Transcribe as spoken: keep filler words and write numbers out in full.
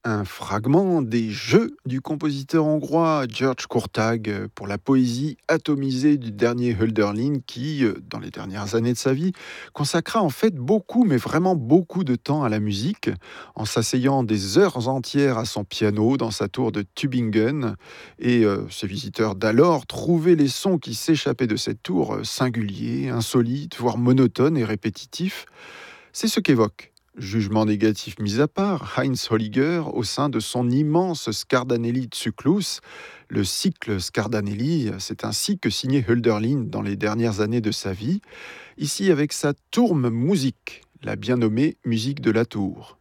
un fragment des Jeux du compositeur hongrois György Kurtág euh, pour la poésie atomisée du dernier Hölderlin qui, euh, dans les dernières années de sa vie, consacra en fait beaucoup, mais vraiment beaucoup de temps à la musique, en s'asseyant des heures entières à son piano dans sa tour de Tübingen. Et euh, ses visiteurs d'alors trouvaient les sons qui s'échappaient de cette tour euh, singuliers, insolites, voire monotones et répétitifs. C'est ce qu'évoque, jugement négatif mis à part, Heinz Holliger au sein de son immense Scardanelli Zyklus. Le cycle Scardanelli, c'est ainsi que signait Hölderlin dans les dernières années de sa vie, ici avec sa Turmmusik, la bien nommée musique de la tour.